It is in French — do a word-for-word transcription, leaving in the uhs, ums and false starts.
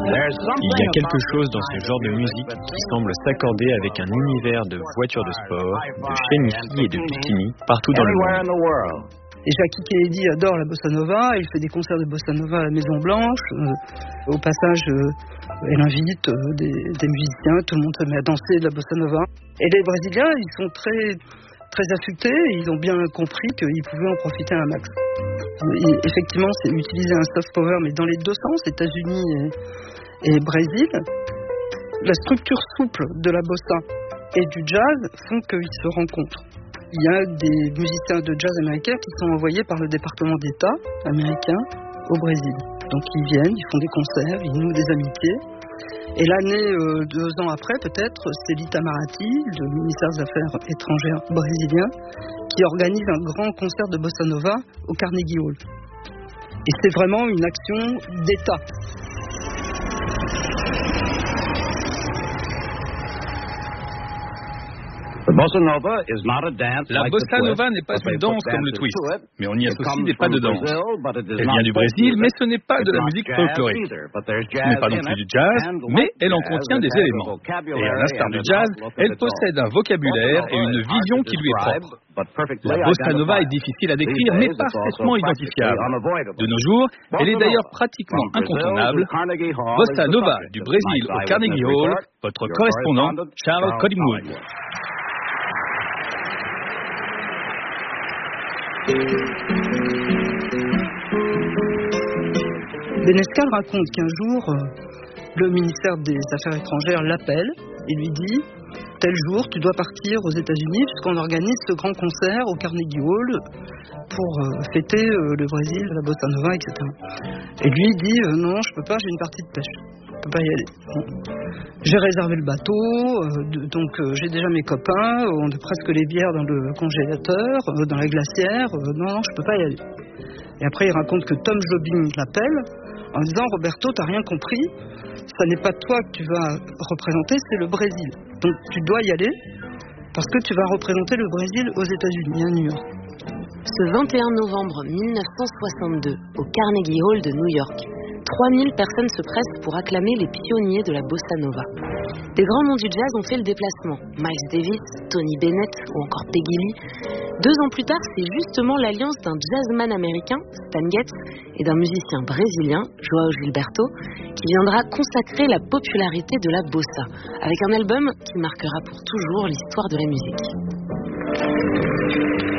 Il y a quelque chose dans ce genre de musique qui semble s'accorder avec un univers de voitures de sport, de chaînes et de bikini partout dans le monde. Et Jackie Kennedy adore la bossa nova, il fait des concerts de bossa nova à la Maison Blanche. Euh, au passage, euh, elle invite euh, des, des musiciens, tout le monde se met à danser de la bossa nova. Et les Brésiliens, ils sont très, très affûtés, ils ont bien compris qu'ils pouvaient en profiter un max. Et effectivement, c'est utiliser un soft power, mais dans les deux sens, États-Unis et, et Brésil. La structure souple de la bossa et du jazz font qu'ils se rencontrent. Il y a des musiciens de jazz américains qui sont envoyés par le département d'État américain au Brésil. Donc ils viennent, ils font des concerts, ils nouent des amitiés. Et l'année, euh, deux ans après peut-être, c'est l'Itamaraty, le ministère des Affaires étrangères brésilien, qui organise un grand concert de bossa nova au Carnegie Hall. Et c'est vraiment une action d'État. La bossa nova n'est pas une danse comme le twist, mais on y associe des pas de danse. Elle vient du Brésil, mais ce n'est pas de la musique folklorique. Ce n'est pas non plus du jazz, mais elle en contient des éléments. Et à l'instar du jazz, elle possède un vocabulaire et une vision qui lui est propre. La bossa nova est difficile à décrire, mais parfaitement identifiable. De nos jours, elle est d'ailleurs pratiquement incontournable. Bossa nova du Brésil au Carnegie Hall, votre correspondant Charles Collingwood. Benescal raconte qu'un jour, le ministère des Affaires étrangères l'appelle et lui dit « Tel jour, tu dois partir aux États-Unis puisqu'on organise ce grand concert au Carnegie Hall pour fêter le Brésil, la bossa nova, et cetera » Et lui dit euh, « Non, je peux pas, j'ai une partie de pêche. Je peux pas y aller. Bon. J'ai réservé le bateau, euh, donc euh, j'ai déjà mes copains, on a presque les bières dans le congélateur, euh, dans la glacière. Euh, non, non, je peux pas y aller. » Et après, il raconte que Tom Jobim l'appelle en disant « Roberto, t'as rien compris, ça n'est pas toi que tu vas représenter, c'est le Brésil. Donc tu dois y aller parce que tu vas représenter le Brésil aux États-Unis, à New York. » Ce vingt et un novembre mille neuf cent soixante-deux, au Carnegie Hall de New York, trois mille personnes se pressent pour acclamer les pionniers de la bossa nova. Des grands noms du jazz ont fait le déplacement. Miles Davis, Tony Bennett ou encore Peggy Lee. Deux ans plus tard, c'est justement l'alliance d'un jazzman américain, Stan Getz, et d'un musicien brésilien, João Gilberto, qui viendra consacrer la popularité de la bossa, avec un album qui marquera pour toujours l'histoire de la musique.